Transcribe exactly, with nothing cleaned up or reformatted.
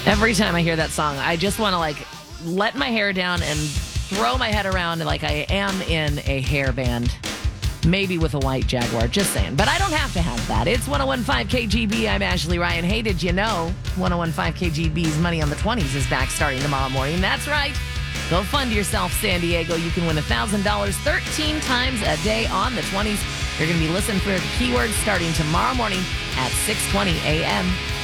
Every time I hear that song, I just want to like let my hair down and throw my head around like I am in a hair band. Maybe with a white Jaguar, just saying. But I don't have to have that. It's one oh one point five K G B. I'm Ashley Ryan. Hey, did you know one oh one point five K G B's Money on the twenties is back starting tomorrow morning? That's right. Go fund yourself, San Diego. You can win one thousand dollars thirteen times a day on the twenties. You're going to be listening for the keywords starting tomorrow morning at six twenty a.m.